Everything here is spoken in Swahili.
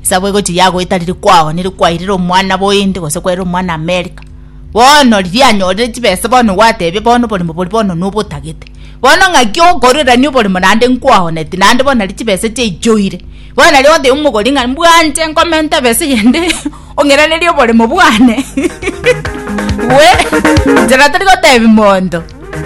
sabwe goti yago itariri kwao niri kwairiro mwana boindi gose kwairo mwana America bono lianyore tibese bono watebe bono boli bono nobotagete bono ngakyo gorira ni boli monande nkwao neti nande bono litibese tejoire bono lyo de umugori nga mbwanje kommente bese yende ongerane lyo boli mobwane we jara tari gotebe mondo